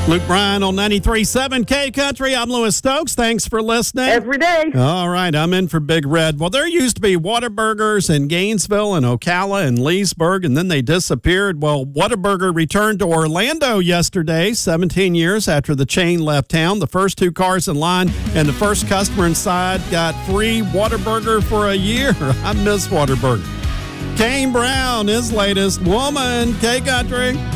Luke Bryan on 93.7 K Country. I'm Lewis Stokes. Thanks for listening. Every day. All right, I'm in for Big Red. Well, there used to be Whataburgers in Gainesville and Ocala and Leesburg, and then they disappeared. Well, Whataburger returned to Orlando yesterday, 17 years after the chain left town. The first two cars in line and the first customer inside got free Whataburger for a year. I miss Whataburger. Kane Brown is latest. Woman, K Country.